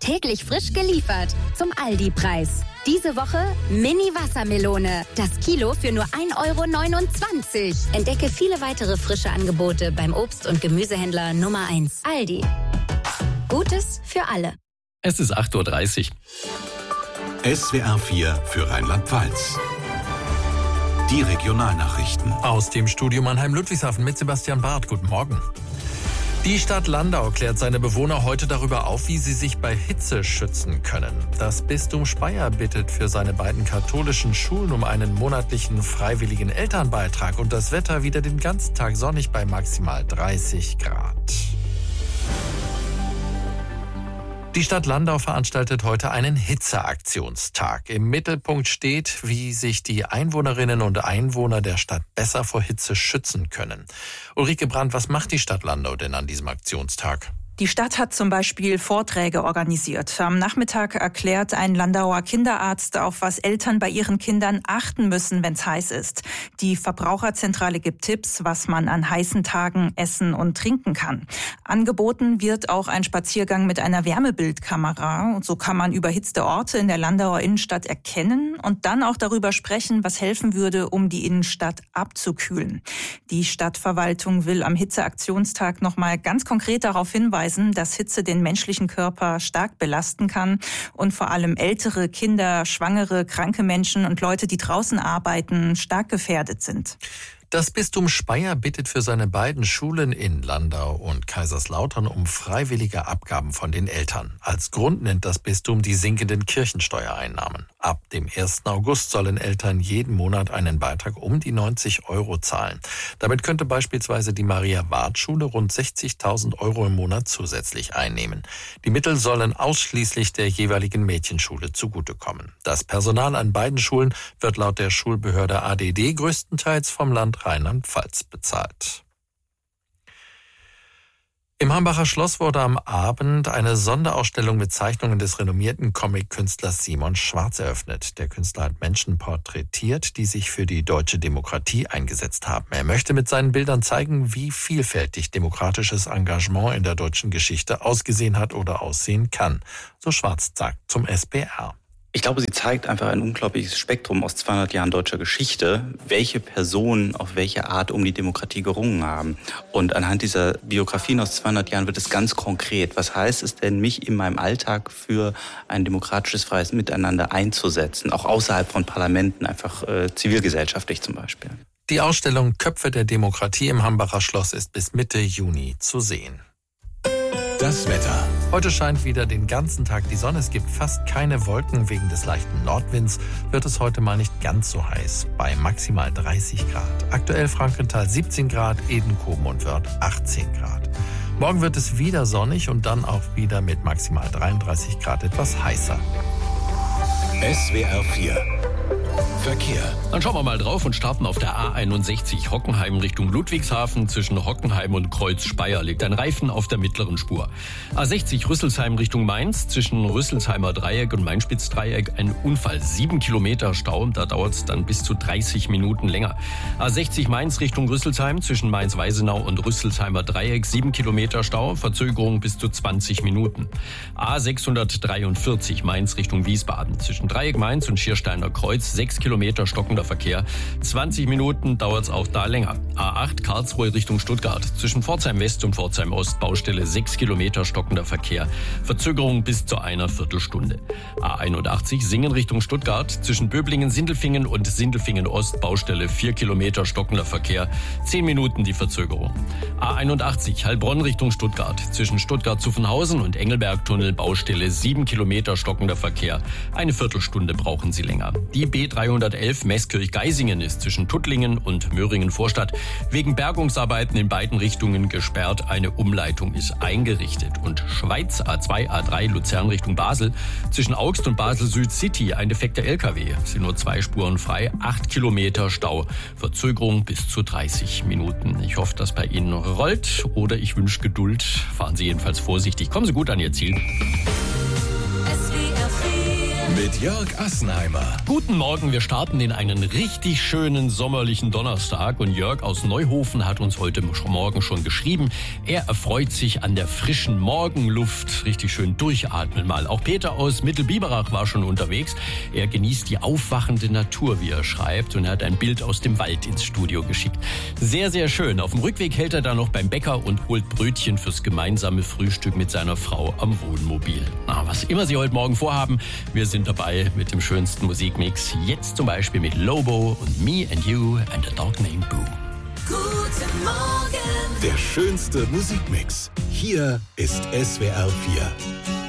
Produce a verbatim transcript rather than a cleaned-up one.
Täglich frisch geliefert zum Aldi-Preis. Diese Woche Mini-Wassermelone. Das Kilo für nur ein Euro neunundzwanzig. Entdecke viele weitere frische Angebote beim Obst- und Gemüsehändler Nummer eins. Aldi. Gutes für alle. Es ist acht Uhr dreißig. S W R vier für Rheinland-Pfalz. Die Regionalnachrichten. Aus dem Studio Mannheim-Ludwigshafen mit Sebastian Barth. Guten Morgen. Die Stadt Landau klärt seine Bewohner heute darüber auf, wie sie sich bei Hitze schützen können. Das Bistum Speyer bittet für seine beiden katholischen Schulen um einen monatlichen freiwilligen Elternbeitrag und das Wetter wieder den ganzen Tag sonnig bei maximal dreißig Grad. Die Stadt Landau veranstaltet heute einen Hitzeaktionstag. Im Mittelpunkt steht, wie sich die Einwohnerinnen und Einwohner der Stadt besser vor Hitze schützen können. Ulrike Brandt, was macht die Stadt Landau denn an diesem Aktionstag? Die Stadt hat zum Beispiel Vorträge organisiert. Am Nachmittag erklärt ein Landauer Kinderarzt, auf was Eltern bei ihren Kindern achten müssen, wenn es heiß ist. Die Verbraucherzentrale gibt Tipps, was man an heißen Tagen essen und trinken kann. Angeboten wird auch ein Spaziergang mit einer Wärmebildkamera. Und so kann man überhitzte Orte in der Landauer Innenstadt erkennen und dann auch darüber sprechen, was helfen würde, um die Innenstadt abzukühlen. Die Stadtverwaltung will am Hitzeaktionstag noch mal ganz konkret darauf hinweisen, dass Hitze den menschlichen Körper stark belasten kann und vor allem ältere, Kinder, Schwangere, kranke Menschen und Leute, die draußen arbeiten, stark gefährdet sind. Das Bistum Speyer bittet für seine beiden Schulen in Landau und Kaiserslautern um freiwillige Abgaben von den Eltern. Als Grund nennt das Bistum die sinkenden Kirchensteuereinnahmen. Ab dem ersten August sollen Eltern jeden Monat einen Beitrag um die neunzig Euro zahlen. Damit könnte beispielsweise die Maria-Ward-Schule rund sechzigtausend Euro im Monat zusätzlich einnehmen. Die Mittel sollen ausschließlich der jeweiligen Mädchenschule zugutekommen. Das Personal an beiden Schulen wird laut der Schulbehörde A D D größtenteils vom Land Rheinland-Pfalz bezahlt. Im Hambacher Schloss wurde am Abend eine Sonderausstellung mit Zeichnungen des renommierten Comic-Künstlers Simon Schwarz eröffnet. Der Künstler hat Menschen porträtiert, die sich für die deutsche Demokratie eingesetzt haben. Er möchte mit seinen Bildern zeigen, wie vielfältig demokratisches Engagement in der deutschen Geschichte ausgesehen hat oder aussehen kann. So Schwarz sagt zum S B R. Ich glaube, sie zeigt einfach ein unglaubliches Spektrum aus zweihundert Jahren deutscher Geschichte, welche Personen auf welche Art um die Demokratie gerungen haben. Und anhand dieser Biografien aus zweihundert Jahren wird es ganz konkret. Was heißt es denn, mich in meinem Alltag für ein demokratisches, freies Miteinander einzusetzen, auch außerhalb von Parlamenten, einfach äh, zivilgesellschaftlich zum Beispiel? Die Ausstellung Köpfe der Demokratie im Hambacher Schloss ist bis Mitte Juni zu sehen. Das Wetter. Heute scheint wieder den ganzen Tag die Sonne. Es gibt fast keine Wolken. Wegen des leichten Nordwinds wird es heute mal nicht ganz so heiß. Bei maximal dreißig Grad. Aktuell Frankenthal siebzehn Grad, Edenkoben und Wörth achtzehn Grad. Morgen wird es wieder sonnig und dann auch wieder mit maximal dreiunddreißig Grad etwas heißer. S W R vier. Verkehr. Dann schauen wir mal drauf und starten auf der A einundsechzig Hockenheim Richtung Ludwigshafen. Zwischen Hockenheim und Kreuz Speyer liegt ein Reifen auf der mittleren Spur. A sechzig Rüsselsheim Richtung Mainz. Zwischen Rüsselsheimer Dreieck und Mainspitzdreieck ein Unfall. Sieben Kilometer Stau. Da dauert es dann bis zu dreißig Minuten länger. A sechzig Mainz Richtung Rüsselsheim. Zwischen Mainz-Weisenau und Rüsselsheimer Dreieck. Sieben Kilometer Stau. Verzögerung bis zu zwanzig Minuten. A sechshundertdreiundvierzig Mainz Richtung Wiesbaden. Zwischen Dreieck Mainz und Schiersteiner Kreuz. Sechs Kilometer stockender Verkehr. zwanzig Minuten dauert es auch da länger. A acht Karlsruhe Richtung Stuttgart. Zwischen Pforzheim West und Pforzheim Ost Baustelle sechs Kilometer stockender Verkehr. Verzögerung bis zu einer Viertelstunde. A einundachtzig Singen Richtung Stuttgart. Zwischen Böblingen-Sindelfingen und Sindelfingen Ost Baustelle vier Kilometer stockender Verkehr. zehn Minuten die Verzögerung. A einundachtzig Heilbronn Richtung Stuttgart. Zwischen Stuttgart-Zuffenhausen und Engelberg-Tunnel Baustelle sieben Kilometer stockender Verkehr. Eine Viertelstunde brauchen Sie länger. Die B dreihundertelf Meßkirch-Geisingen ist zwischen Tuttlingen und Möhringen-Vorstadt wegen Bergungsarbeiten in beiden Richtungen gesperrt. Eine Umleitung ist eingerichtet. Und Schweiz A zwei A drei Luzern Richtung Basel. Zwischen Augst und Basel-Süd-City ein defekter L K W. Sind nur zwei Spuren frei. Acht Kilometer Stau. Verzögerung bis zu dreißig Minuten. Ich hoffe, dass bei Ihnen rollt oder ich wünsche Geduld. Fahren Sie jedenfalls vorsichtig. Kommen Sie gut an Ihr Ziel. Mit mit Jörg Assenheimer. Guten Morgen, wir starten in einen richtig schönen sommerlichen Donnerstag und Jörg aus Neuhofen hat uns heute Morgen schon geschrieben, er erfreut sich an der frischen Morgenluft, richtig schön durchatmen mal. Auch Peter aus Mittelbiberach war schon unterwegs, er genießt die aufwachende Natur, wie er schreibt, und er hat ein Bild aus dem Wald ins Studio geschickt. Sehr, sehr schön. Auf dem Rückweg hält er dann noch beim Bäcker und holt Brötchen fürs gemeinsame Frühstück mit seiner Frau am Wohnmobil. Na, was immer Sie heute Morgen vorhaben, wir sind dabei mit dem schönsten Musikmix. Jetzt zum Beispiel mit Lobo und Me and You and a Dog Named Boo. Guten Morgen. Der schönste Musikmix. Hier ist S W R vier.